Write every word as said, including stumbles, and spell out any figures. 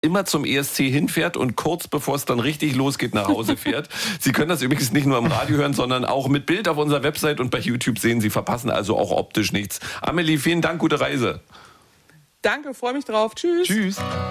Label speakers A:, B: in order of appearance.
A: immer zum E S C hinfährt und kurz bevor es dann richtig losgeht nach Hause fährt. Sie können das übrigens nicht nur im Radio hören, sondern auch mit Bild auf unserer Website und bei YouTube sehen. Sie verpassen also auch optisch nichts. Amelie, vielen Dank, gute Reise.
B: Danke, freue mich drauf. Tschüss.
A: Tschüss.